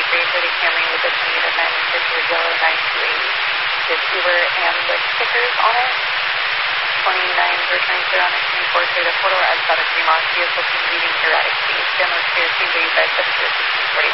330 Camry with a 28 dimensions with yellow 9280 with Uber and with stickers on it. 29 returning clear on it, 24 Toyota 4-door, I've got a Fremont vehicle team leaving erratic speed. Demo clear, please leave by 7 to 1640.